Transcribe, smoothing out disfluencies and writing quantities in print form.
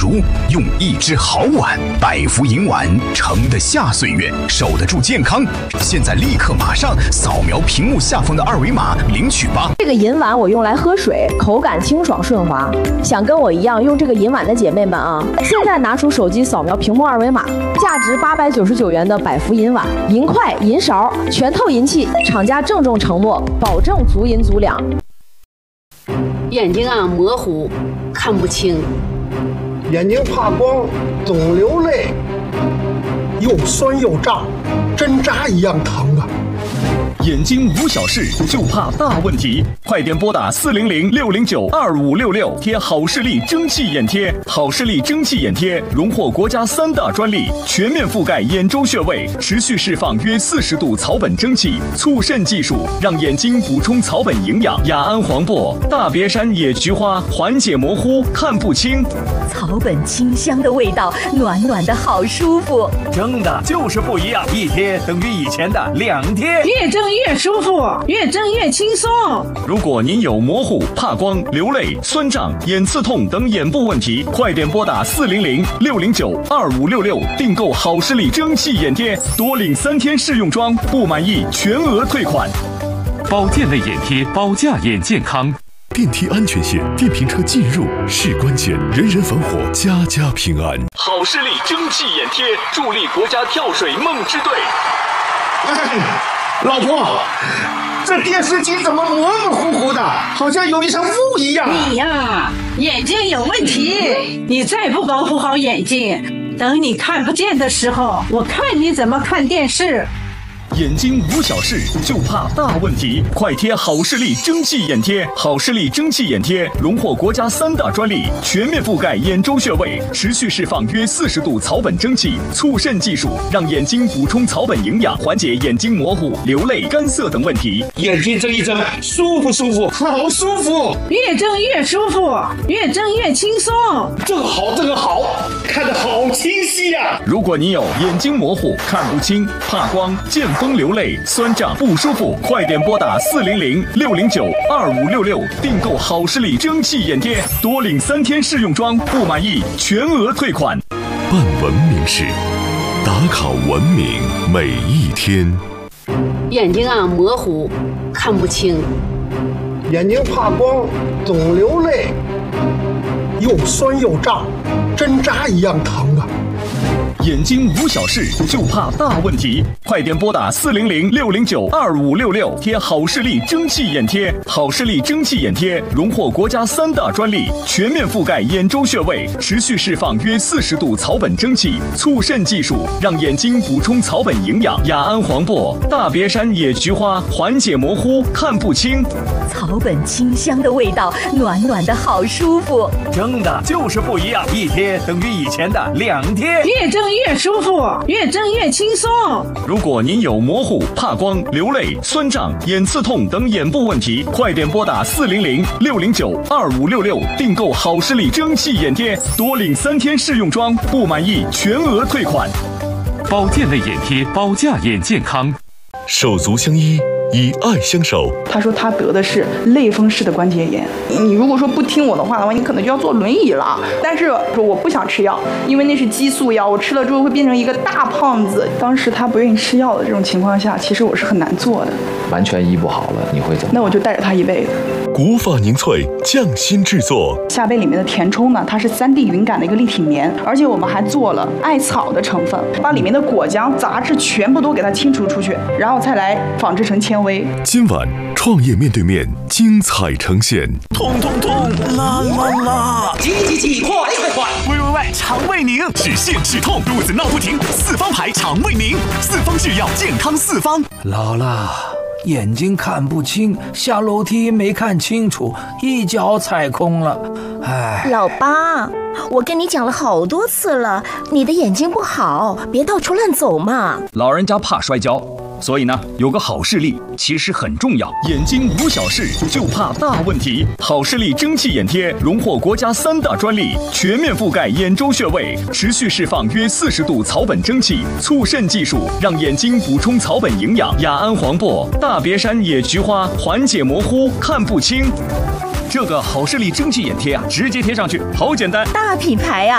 如用一只好碗，百福银碗盛得下岁月，守得住健康。现在立刻马上扫描屏幕下方的二维码领取吧。 这个银碗我用来喝水，口感清爽顺滑。想跟我一样用这个银碗的姐妹们啊，现在拿出手机扫描屏幕二维码，价值899元的百福银碗，银筷、银勺全透银器，厂家郑重承诺，保证足银足两。 眼睛啊模糊，看不清， 眼睛怕光，总流泪，又酸又胀，针扎一样疼啊！ 眼睛无小事，就怕大问题。快点拨打400-609-2566，贴好视力蒸汽眼贴。好视力蒸汽眼贴荣获国家3大专利，全面覆盖眼周穴位，持续释放约40度草本蒸汽，促渗技术让眼睛补充草本营养。雅安黄柏、大别山野菊花缓解模糊，看不清。 草本清香的味道，暖暖的好舒服。 蒸的就是不一样，一贴等于以前的2贴。 越蒸越舒服，越蒸越轻松。 如果您有模糊、怕光、流泪、酸胀、眼刺痛等眼部问题，快点拨打400-609-2566，订购好视力蒸汽眼贴，多领3天试用装，不满意全额退款。 保健类眼贴，保驾眼健康。 电梯安全线，电瓶车进入是关键，人人防火，家家平安。 好视力蒸汽眼贴，助力国家跳水梦之队。 老婆，这电视机怎么模模糊糊的，好像有一层雾一样？ 你呀，眼睛有问题，你再不保护好眼睛，等你看不见的时候，我看你怎么看电视。 眼睛无小事，就怕大问题。快贴好视力蒸汽眼贴。好视力蒸汽眼贴荣获国家3大专利，全面覆盖眼周穴位，持续释放约40度草本蒸汽，促渗技术让眼睛补充草本营养，缓解眼睛模糊、流泪、干涩等问题。 眼睛睁一睁，舒服舒服，好舒服。 越睁越舒服，越睁越轻松。 这个好，这个好，看得好清晰呀！ 如果你有眼睛模糊、看不清、怕光、见风流泪、酸胀不舒服，快点拨打400-609-2566，订购好视力蒸汽眼贴，多领3天试用装，不满意全额退款。 办文明事，打卡文明每一天。 眼睛啊模糊，看不清， 眼睛怕光，总流泪，又酸又胀，针扎一样疼啊！ 眼睛无小事，就怕大问题。快点拨打400-609-2566，贴好视力蒸汽眼贴。好视力蒸汽眼贴荣获国家3大专利，全面覆盖眼周穴位，持续释放约40度草本蒸汽，促渗技术让眼睛补充草本营养。雅安黄柏、大别山野菊花缓解模糊，看不清。 草本清香的味道，暖暖的好舒服。 蒸的就是不一样，一贴等于以前的2贴。 越蒸越舒服，越蒸越轻松。 如果您有模糊、怕光、流泪、酸胀、眼刺痛等眼部问题，快点拨打400-609-2566，订购好视力蒸汽眼贴，多领3天试用装，不满意全额退款。 保健类眼贴，保驾眼健康。 手足相依，以爱相守。 他说他得的是类风湿的关节炎，你如果说不听我的话的话，你可能就要坐轮椅了。但是说我不想吃药，因为那是激素药，我吃了之后会变成一个大胖子。当时他不愿意吃药的这种情况下，其实我是很难做的。 完全医不好了，你会怎么？ 那我就带着他一辈子。 古法凝萃匠心制作， 夏贝里面的填充呢，它是3D 云感的一个立体棉，而且我们还做了艾草的成分，把里面的果浆、杂质全部都给它清除出去，然后才来纺织成纤维。 今晚创业面对面精彩呈现。 痛痛痛，辣辣辣， 挤挤挤，快快快！ 喂喂喂，肠胃宁，止泻止痛，肚子闹不停，四方牌肠胃宁，四方制药，健康四方。 老了，眼睛看不清，下楼梯没看清楚，一脚踩空了。哎， 老八，我跟你讲了好多次了，你的眼睛不好，别到处乱走嘛。 老人家怕摔跤，所以呢，有个好视力其实很重要。眼睛无小事，就怕大问题。好视力蒸汽眼贴荣获国家3大专利，全面覆盖眼周穴位，持续释放约40度草本蒸汽，促渗技术让眼睛补充草本营养。雅安黄柏、大别山野菊花缓解模糊，看不清。这个好视力蒸汽眼贴啊，直接贴上去，好简单。 大品牌啊！